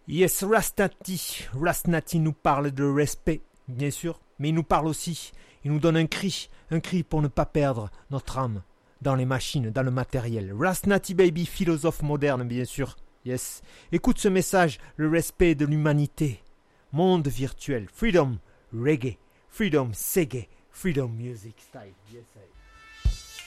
Yes, Rastnati nous parle de respect, bien sûr, mais il nous parle aussi, il nous donne un cri pour ne pas perdre notre âme dans les machines, dans le matériel. Rastnati baby, philosophe moderne, bien sûr. Yes. Écoute ce message, le respect de l'humanité. Monde virtuel, freedom reggae, freedom reggae, freedom music style. Yes, I.